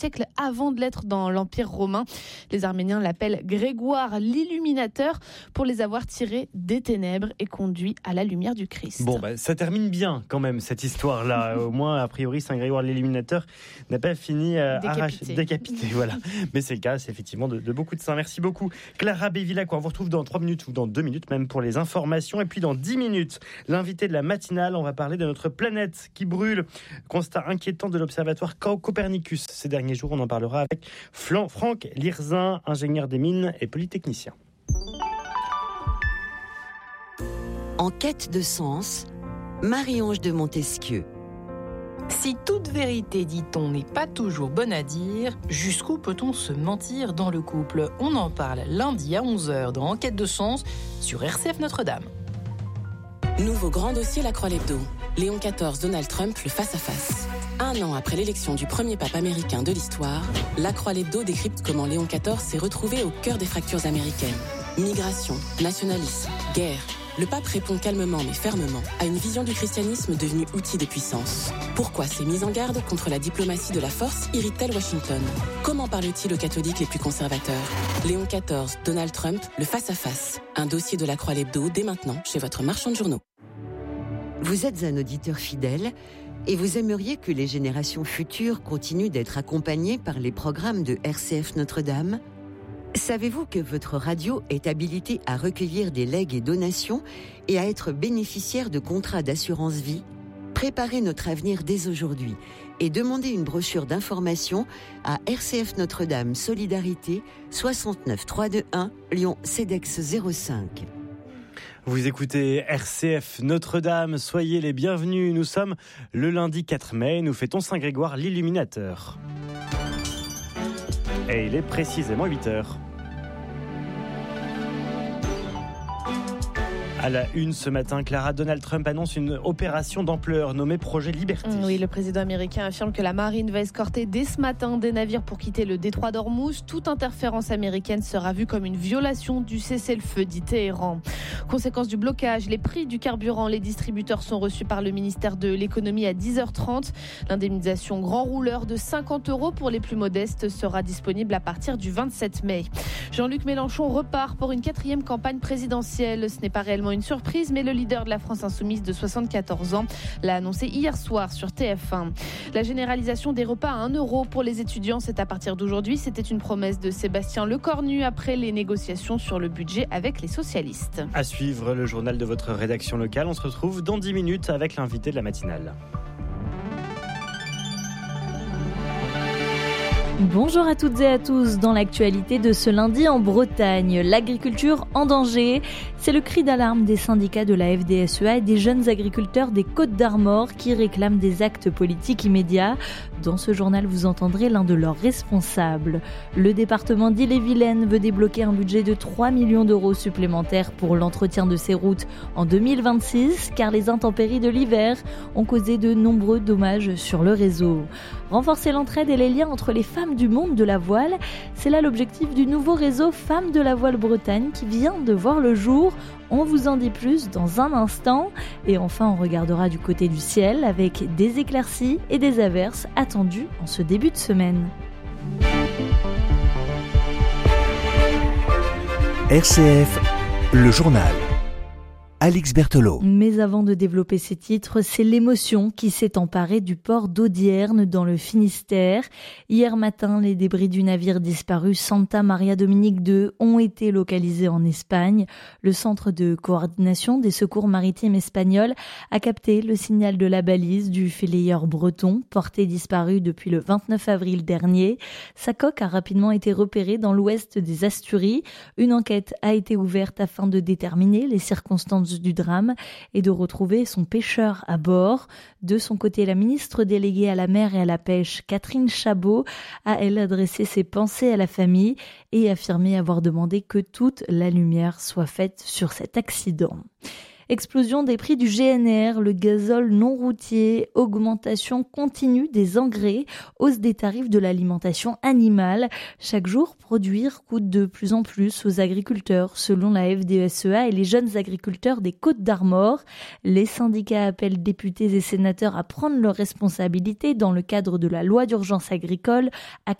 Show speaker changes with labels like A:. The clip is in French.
A: siècle avant de l'être dans l'Empire romain. Les Arméniens l'appellent Grégoire l'Illuminateur pour les avoir tirés des ténèbres et conduits à la lumière du Christ.
B: Bon, ça termine bien quand même cette histoire-là. Au moins, a priori, Saint Grégoire l'Illuminateur n'a pas fini décapité. Voilà. Mais c'est le cas, c'est effectivement de beaucoup de saints. Merci beaucoup, Clara Bévillac. On vous retrouve dans 3 minutes ou dans 2 minutes même pour les informations. Et puis dans 10 minutes, l'invité de la matinale, on va parler de notre planète qui brûle. Constat inquiétant de l'observatoire Copernicus ces derniers jours. On en parlera avec Franck Lirzin, ingénieur des mines et polytechnicien.
C: En quête de sens, Marie-Ange de Montesquieu.
D: Si toute vérité, dit-on, n'est pas toujours bonne à dire, jusqu'où peut-on se mentir dans le couple ? On en parle lundi à 11h dans Enquête de sens sur RCF Notre-Dame.
E: Nouveau grand dossier La Croix-Lebdo. Léon XIV, Donald Trump, le face-à-face. 1 an après l'élection du premier pape américain de l'histoire, La Croix-Lebdo décrypte comment Léon XIV s'est retrouvé au cœur des fractures américaines. Migration, nationalisme, guerre. Le pape répond calmement mais fermement à une vision du christianisme devenue outil de puissance. Pourquoi ces mises en garde contre la diplomatie de la force irritent-elles Washington ? Comment parle-t-il aux catholiques les plus conservateurs ? Léon XIV, Donald Trump, le face-à-face. Un dossier de La Croix-Lebdo dès maintenant chez votre marchand de journaux.
C: Vous êtes un auditeur fidèle et vous aimeriez que les générations futures continuent d'être accompagnées par les programmes de RCF Notre-Dame ? Savez-vous que votre radio est habilitée à recueillir des legs et donations et à être bénéficiaire de contrats d'assurance vie ? Préparez notre avenir dès aujourd'hui et demandez une brochure d'information à RCF Notre-Dame Solidarité 69 321 Lyon CEDEX 05.
B: Vous écoutez RCF Notre-Dame, soyez les bienvenus. Nous sommes le lundi 4 mai, nous fêtons Saint Grégoire l'Illuminateur. Et il est précisément 8h. À la une ce matin, Clara, Donald Trump annonce une opération d'ampleur nommée Projet Liberté.
A: Oui, le président américain affirme que la marine va escorter dès ce matin des navires pour quitter le détroit d'Ormuz. Toute interférence américaine sera vue comme une violation du cessez-le-feu, dit Téhéran. Conséquence du blocage, les prix du carburant, les distributeurs sont reçus par le ministère de l'économie à 10h30. L'indemnisation grand rouleur de 50 € pour les plus modestes sera disponible à partir du 27 mai. Jean-Luc Mélenchon repart pour une 4e campagne présidentielle. Ce n'est pas réellement une surprise, mais le leader de la France Insoumise de 74 ans l'a annoncé hier soir sur TF1. La généralisation des repas à 1 € pour les étudiants, c'est à partir d'aujourd'hui. C'était une promesse de Sébastien Lecornu après les négociations sur le budget avec les socialistes.
B: À suivre le journal de votre rédaction locale. On se retrouve dans 10 minutes avec l'invité de la matinale.
F: Bonjour à toutes et à tous. Dans l'actualité de ce lundi en Bretagne, l'agriculture en danger. C'est le cri d'alarme des syndicats de la FDSEA et des jeunes agriculteurs des Côtes-d'Armor qui réclament des actes politiques immédiats. Dans ce journal, vous entendrez l'un de leurs responsables. Le département d'Ille-et-Vilaine veut débloquer un budget de 3 millions d'euros supplémentaires pour l'entretien de ses routes en 2026, car les intempéries de l'hiver ont causé de nombreux dommages sur le réseau. Renforcer l'entraide et les liens entre les femmes du monde de la voile, c'est là l'objectif du nouveau réseau Femmes de la Voile Bretagne qui vient de voir le jour. On vous en dit plus dans un instant. Et enfin, on regardera du côté du ciel avec des éclaircies et des averses attendues en ce début de semaine.
G: RCF, le journal. Alix Berthelot.
F: Mais avant de développer ces titres, c'est l'émotion qui s'est emparée du port d'Audierne dans le Finistère. Hier matin, les débris du navire disparu Santa Maria Dominique II ont été localisés en Espagne. Le centre de coordination des secours maritimes espagnols a capté le signal de la balise du félayeur breton, porté disparu depuis le 29 avril dernier. Sa coque a rapidement été repérée dans l'ouest des Asturies. Une enquête a été ouverte afin de déterminer les circonstances du drame et de retrouver son pêcheur à bord. De son côté, la ministre déléguée à la mer et à la pêche, Catherine Chabot, a elle adressé ses pensées à la famille et affirmé avoir demandé que toute la lumière soit faite sur cet accident. Explosion des prix du GNR, le gazole non routier, augmentation continue des engrais, hausse des tarifs de l'alimentation animale. Chaque jour, produire coûte de plus en plus aux agriculteurs, selon la FDSEA et les jeunes agriculteurs des Côtes-d'Armor. Les syndicats appellent députés et sénateurs à prendre leurs responsabilités dans le cadre de la loi d'urgence agricole,